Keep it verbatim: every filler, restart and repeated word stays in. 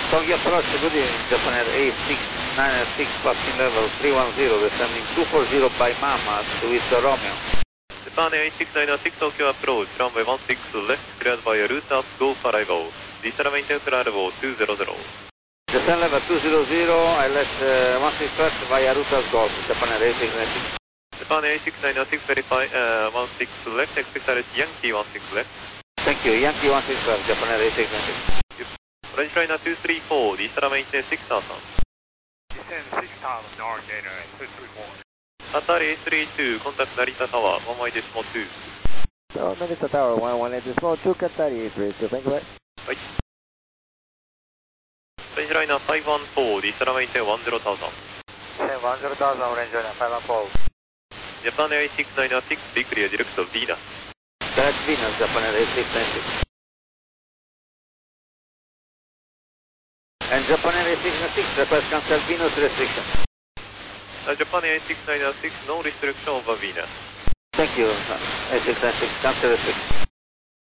Tokyo approach, good evening, Japan Air A six nine six, passing level three one zero, descending two four zero by Mama to Whistler Romeo. Japan A six nine six, Tokyo approach, runway one six left, cleared by route up, go for arrival. Descend maintain clear level two zero zero. Descend level two zero zero, I left uh, one six left via route as Golf, Japan Air A six nine six. Japan A six nine six, verify uh, one six left, expect direct Yankee one six left. Thank you, Yankee one six left, Japan Air A six nine six. Orange liner two three four, descend maintain six thousand. Descend six thousand, navigator at two three four. Atari A three two, contact Narita Tower, one one decimal two. So, Narita Tower, one one decimal two, Katari A three two, thank you, bye. Right. Orange liner five one four, descend maintain one zero thousand. Descend one zero thousand, orange liner five one four. Japan A six nine six, be clear, direct of Venus. Direct Venus, Japan Air A six nine six. And Japan Air A six nine six, request cancel Venus restriction. Uh, Japan A six nine six, no restriction over Venus. Thank you, A six nine six, cancel restriction.